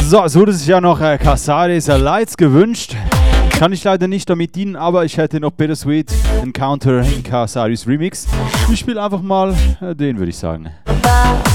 So, es wurde sich ja noch Casares Lights gewünscht. Kann ich leider nicht damit dienen, aber ich hätte noch Bittersweet Encounter in Casares Remix. Ich spiele einfach mal den, würde ich sagen.